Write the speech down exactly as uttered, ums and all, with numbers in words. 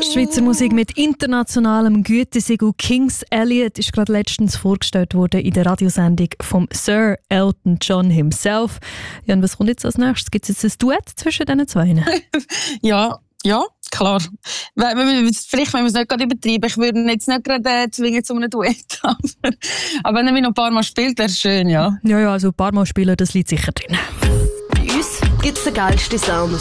Schweizer Musik mit internationalem Gütesiegel. King's Elliot ist gerade letztens vorgestellt worden in der Radiosendung vom Sir Elton John himself. Ja, und was kommt jetzt als nächstes? Gibt es jetzt ein Duett zwischen diesen zwei? ja, ja, klar. Vielleicht wenn wir es nicht gerade übertreiben. Ich würde ihn jetzt nicht gerade äh, zwingen zu einem Duett. aber, aber wenn er mich noch ein paar Mal spielt, wäre es schön, ja. Ja, ja, also ein paar Mal spielen, das liegt sicher drin. Bei uns gibt es den geilsten Sound